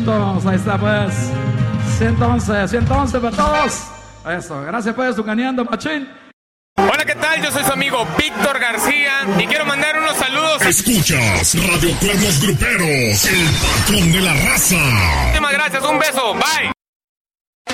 Ahí está pues. 111 para todos. Eso, gracias pues, Tucaneando Machín. Hola, ¿qué tal? Yo soy su amigo Víctor García y quiero mandar unos saludos. Escuchas Radio Cuernos Gruperos, el patrón de la raza. Muchísimas gracias, un beso, bye.